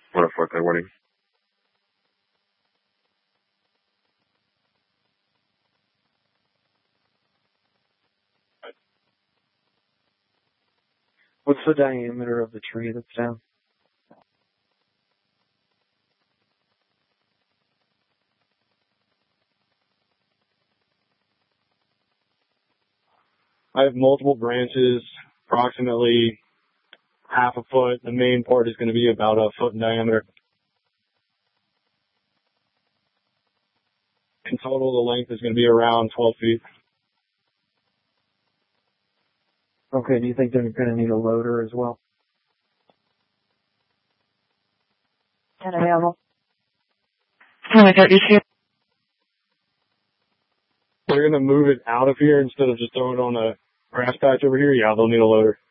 What a foot, warning. What's the diameter of the tree that's down? I have multiple branches, approximately half a foot. The main part is going to be about a foot in diameter. In total, the length is going to be around 12 feet. Okay, do you think they're going to need a loader as well? 10 available. They're going to move it out of here instead of just throwing it on a grass patch over here. Yeah, they'll need a loader.